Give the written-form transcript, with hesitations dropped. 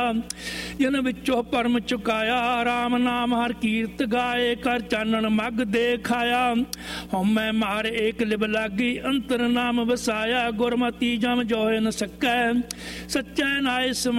ਜਿਨ ਵਿੱਚੋਂ ਪਰਮ ਚੁਕਾਇਆ। ਰਾਮ ਨਾਮ ਹਰ ਕੀਰਤ ਗਾਏ ਕਰ ਚਾਨਣ ਮਗ ਦੇਖਾਇਆ। ਹਉਮੈ ਮਾਰ ਏਕ ਲਿਵ ਲਾਗੀ ਅੰਤਰ ਨਾਮ ਵਸਾਇਆ। ਗੁਰਮਤੀ ਜਮ ਜੋਇ ਨ ਸਕੈ ਸੱਚੈ ਨਾਇ